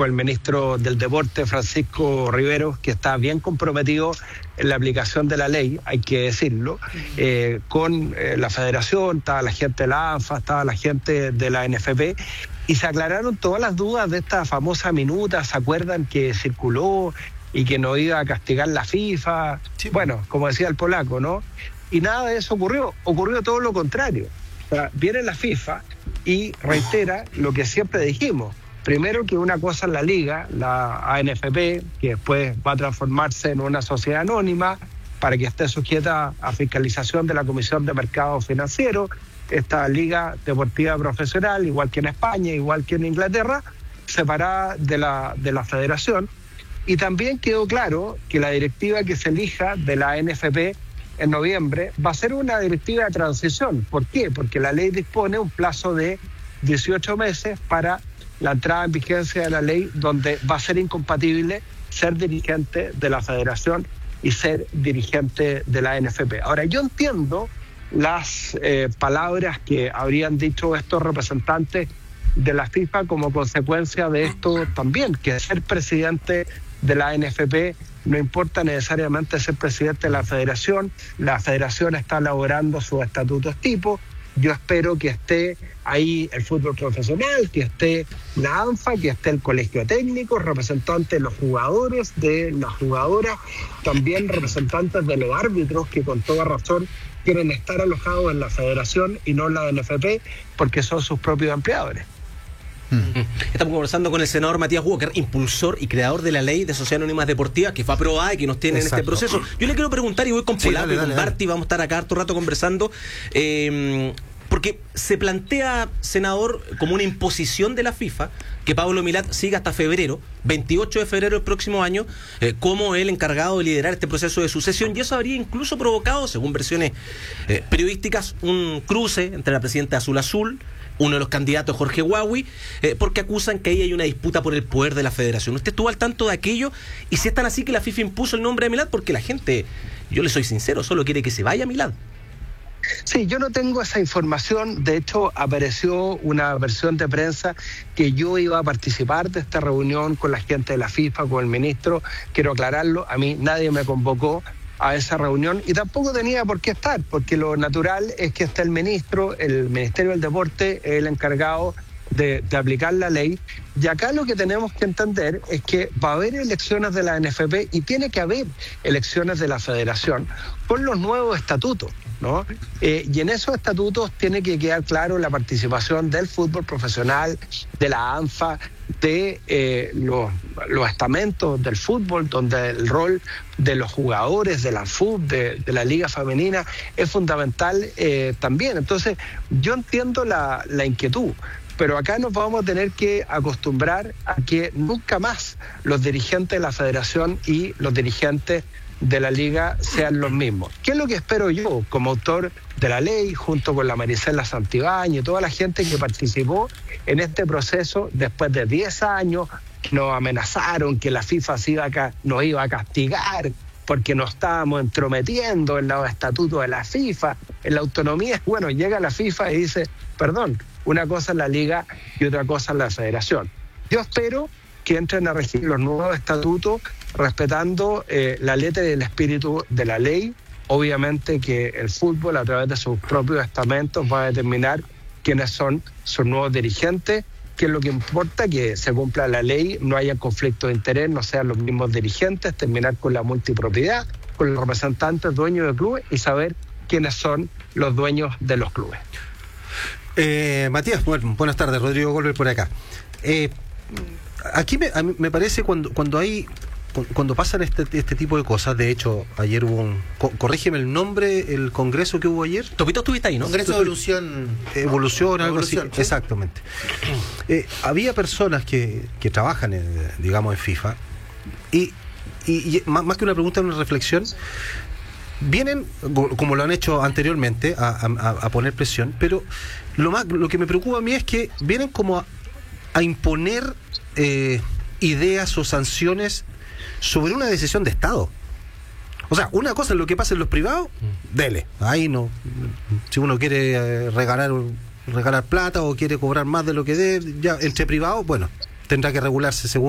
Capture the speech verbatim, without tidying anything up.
con el ministro del Deporte, Francisco Rivero, que está bien comprometido en la aplicación de la ley, hay que decirlo, eh, con eh, la federación, estaba la gente de la ANFA, estaba la gente de la N F P, y se aclararon todas las dudas de esta famosa minuta, ¿se acuerdan que circuló y que no iba a castigar la FIFA? Sí. Bueno, como decía el polaco, ¿no? Y nada de eso ocurrió, ocurrió todo lo contrario. O sea, viene la FIFA y reitera lo que siempre dijimos. Primero, que una cosa es la liga, la A N F P, que después va a transformarse en una sociedad anónima para que esté sujeta a fiscalización de la Comisión de Mercado Financiero, esta liga deportiva profesional, igual que en España, igual que en Inglaterra, separada de la, de la federación. Y también quedó claro que la directiva que se elija de la A N F P en noviembre va a ser una directiva de transición. ¿Por qué? Porque la ley dispone un plazo de dieciocho meses para la entrada en vigencia de la ley, donde va a ser incompatible ser dirigente de la federación y ser dirigente de la A N F P. Ahora, yo entiendo las eh, palabras que habrían dicho estos representantes de la FIFA como consecuencia de esto también, que ser presidente de la A N F P no importa necesariamente ser presidente de la federación. La federación está elaborando sus estatutos tipo. Yo espero que esté ahí el fútbol profesional, que esté la ANFA, que esté el colegio técnico, representantes de los jugadores, de las jugadoras, también representantes de los árbitros que con toda razón quieren estar alojados en la federación y no en la N F P porque son sus propios empleadores. Estamos conversando con el senador Matías Walker, impulsor y creador de la ley de sociedades anónimas deportivas que fue aprobada y que nos tiene Exacto. en este proceso. Yo le quiero preguntar, y voy con Polaco sí, y con Barty, vamos a estar acá harto rato conversando, eh, porque se plantea, senador, como una imposición de la FIFA que Pablo Milad siga hasta febrero, veintiocho de febrero del próximo año, eh, como el encargado de liderar este proceso de sucesión, y eso habría incluso provocado, según versiones eh, periodísticas, un cruce entre la presidenta Azul Azul, uno de los candidatos, Jorge Huawei, eh, porque acusan que ahí hay una disputa por el poder de la federación. ¿Usted estuvo al tanto de aquello? Y si es tan así que la FIFA impuso el nombre de Milad, porque la gente, yo le soy sincero, solo quiere que se vaya Milad. Sí, yo no tengo esa información. De hecho, apareció una versión de prensa que yo iba a participar de esta reunión con la gente de la FIFA, con el ministro. Quiero aclararlo, a mí nadie me convocó a esa reunión y tampoco tenía por qué estar, porque lo natural es que esté el ministro, el Ministerio del Deporte, el encargado de, de aplicar la ley. Y acá lo que tenemos que entender es que va a haber elecciones de la N F P y tiene que haber elecciones de la Federación con los nuevos estatutos, ¿no? Eh, y en esos estatutos tiene que quedar claro la participación del fútbol profesional, de la ANFA, de eh, los, los estamentos del fútbol, donde el rol de los jugadores de la F U B, de, de la Liga Femenina, es fundamental eh, también. Entonces, yo entiendo la, la inquietud, pero acá nos vamos a tener que acostumbrar a que nunca más los dirigentes de la federación y los dirigentes de la liga sean los mismos. ¿Qué es lo que espero yo como autor de la ley, junto con la Marisela Santibáñez y toda la gente que participó en este proceso después de diez años? Nos amenazaron que la FIFA se iba a, nos iba a castigar porque nos estábamos entrometiendo en los estatutos de la FIFA, en la autonomía. Bueno, llega la FIFA y dice, perdón, una cosa es la liga y otra cosa es la federación. Yo espero que entren a regir los nuevos estatutos respetando eh, la letra y el espíritu de la ley. Obviamente que el fútbol, a través de sus propios estamentos, va a determinar quiénes son sus nuevos dirigentes, que es lo que importa, que se cumpla la ley, no haya conflicto de interés, no sean los mismos dirigentes, terminar con la multipropiedad, con los representantes dueños de clubes y saber quiénes son los dueños de los clubes. Eh, Matías, bueno, buenas tardes, Rodrigo Golver por acá. Eh, aquí me, a mí me parece cuando, cuando hay... Cuando pasan este, este tipo de cosas, de hecho, ayer hubo un... Co corrígeme el nombre, el congreso que hubo ayer. Topito, estuviste ahí, ¿no? Congreso de Evolución. Evolución, algo evolución, así. ¿Sí? Exactamente. Eh, había personas que, que trabajan, en, digamos, en FIFA, y, y, y más, más que una pregunta, una reflexión, vienen, como lo han hecho anteriormente, a, a, a poner presión, pero lo, más, lo que me preocupa a mí es que vienen como a, a imponer eh, ideas o sanciones sobre una decisión de Estado. O sea, una cosa es lo que pasa en los privados, dele, ahí no. Si uno quiere eh, regalar regalar plata o quiere cobrar más de lo que debe, ya entre privados, bueno, tendrá que regularse según